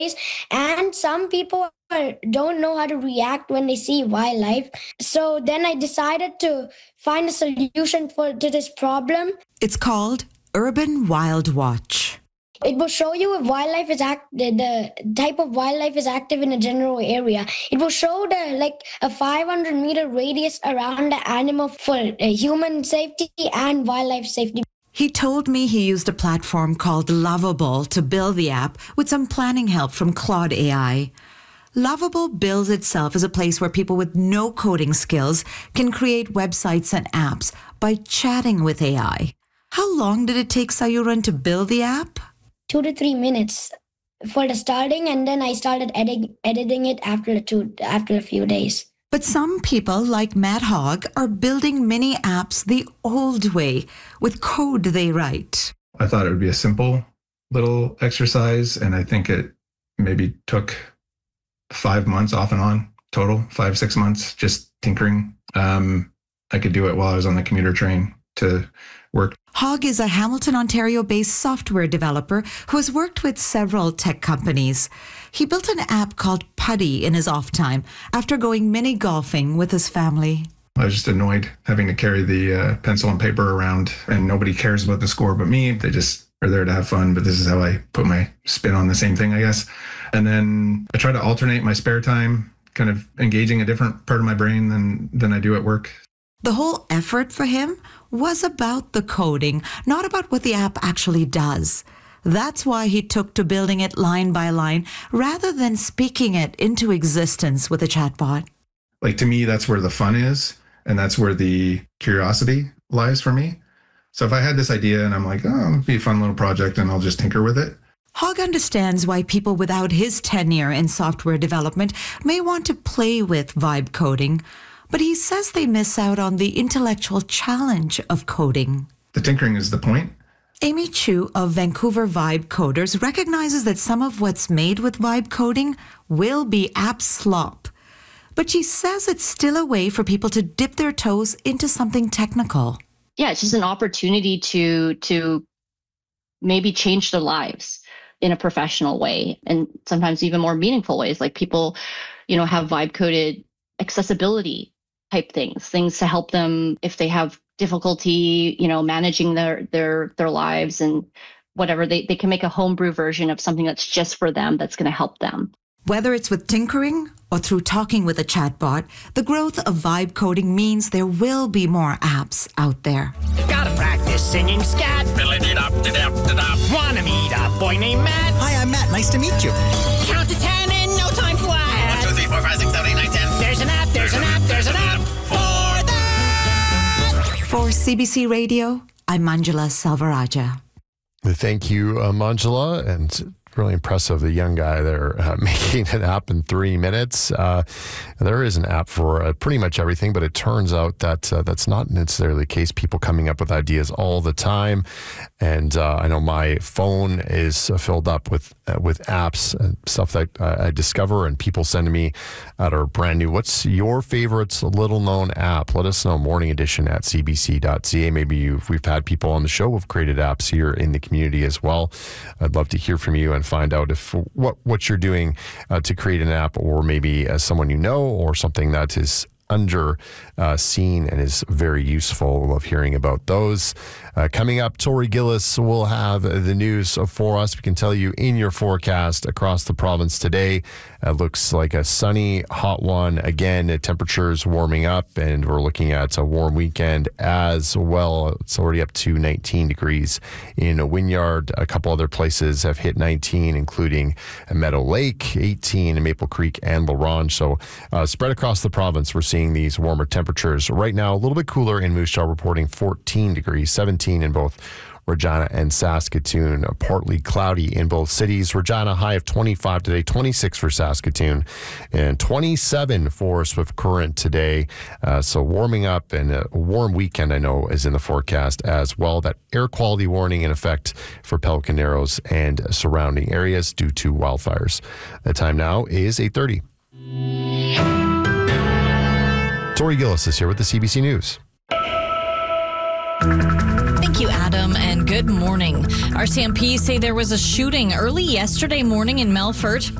and some people don't know how to react when they see wildlife. So then I decided to find a solution to this problem. It's called Urban Wild Watch. It will show you if wildlife is the type of wildlife is active in a general area. It will show a 500-meter radius around the animal for human safety and wildlife safety. He told me he used a platform called Lovable to build the app with some planning help from Claude AI. Lovable bills itself as a place where people with no coding skills can create websites and apps by chatting with AI. How long did it take Sayuran to build the app? 2 to 3 minutes for the starting, and then I started editing it after a few days. But some people, like Matt Hogg, are building mini apps the old way, with code they write. I thought it would be a simple little exercise, and I think it maybe took 5 months off and on, total, 5-6 months, just tinkering. I could do it while I was on the commuter train to work. Hogg is a Hamilton, Ontario-based software developer who has worked with several tech companies. He built an app called Putty in his off time after going mini golfing with his family. I was just annoyed having to carry the pencil and paper around, and nobody cares about the score but me. They just are there to have fun, but this is how I put my spin on the same thing, I guess. And then I try to alternate my spare time, kind of engaging a different part of my brain than I do at work. The whole effort for him was about the coding, not about what the app actually does. That's why he took to building it line by line rather than speaking it into existence with a chatbot. Like, to me, that's where the fun is, and that's where the curiosity lies for me. So if I had this idea and I'm like, oh, it'll be a fun little project and I'll just tinker with it. Hogg understands why people without his tenure in software development may want to play with vibe coding, but he says they miss out on the intellectual challenge of coding. The tinkering is the point. Amy Chu of Vancouver Vibe Coders recognizes that some of what's made with vibe coding will be app slop. But she says it's still a way for people to dip their toes into something technical. Yeah, it's just an opportunity to maybe change their lives in a professional way, and sometimes even more meaningful ways. Like people, have vibe coded accessibility type things to help them if they have difficulty, managing their lives and whatever. They can make a homebrew version of something that's just for them, that's going to help them. Whether it's with tinkering or through talking with a chatbot, the growth of vibe coding means there will be more apps out there. Gotta practice singing scat. Wanna meet a boy named Matt? Hi, I'm Matt. Nice to meet you. Count to 10 in no time flat. 1, 2, 3, 4, 5, 6, 7, 8, 9, 10. There's an app for that. For CBC Radio, I'm Manjula Selvarajah. Thank you, Manjula, and really impressive, the young guy there making an app in 3 minutes. There is an app for pretty much everything, but it turns out that that's not necessarily the case. People coming up with ideas all the time. And I know my phone is filled up with apps and stuff that I discover and people send to me that are brand new. What's your favorite little known app? Let us know. Morning Edition at cbc.ca. Maybe we've had people on the show who've created apps here in the community as well. I'd love to hear from you and find out if what you're doing to create an app, or maybe as someone you know, or something that is under seen and is very useful. We love hearing about those. Coming up, Tori Gillis will have the news for us. We can tell you in your forecast across the province today. It looks like a sunny, hot one. Again, temperatures warming up, and we're looking at a warm weekend as well. It's already up to 19 degrees in Wynyard. A couple other places have hit 19, including Meadow Lake, 18 in Maple Creek and La Ronge. So spread across the province, we're seeing these warmer temperatures. Right now, a little bit cooler in Moose Jaw, reporting 14 degrees, 17 in both Regina and Saskatoon. Partly cloudy in both cities. Regina high of 25 today, 26 for Saskatoon, and 27 for Swift Current today. So warming up, and a warm weekend I know is in the forecast as well. That air quality warning in effect for Pelican Narrows and surrounding areas due to wildfires. The time now is 8:30. Tori Gillis is here with the CBC News. Thank you, Adam, and and good morning. RCMP say there was a shooting early yesterday morning in Melfort.